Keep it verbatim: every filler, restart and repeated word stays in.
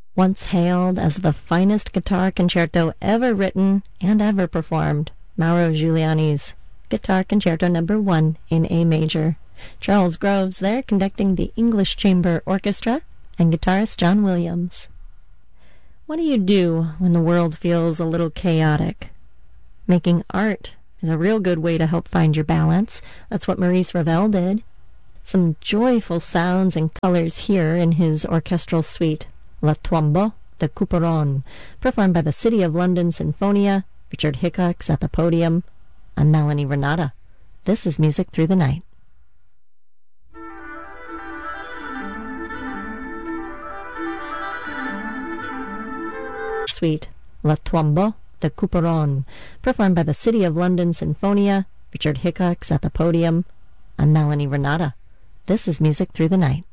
Once hailed as the finest guitar concerto ever written and ever performed, Mauro Giuliani's Guitar Concerto Number One in A major. Charles Groves there conducting the English Chamber Orchestra, and guitarist John Williams. What do you do when the world feels a little chaotic? Making art is a real good way to help find your balance. That's what Maurice Ravel did. Some joyful sounds and colors here in his orchestral suite, La Tombeau de Couperon, performed by the City of London Sinfonia. Richard Hickox at the podium. I'm Melanie Renata. This is Music Through the Night. Suite, La Tombeau de Couperon, performed by the City of London Sinfonia. Richard Hickox at the podium. I'm Melanie Renata. This is Music Through the Night.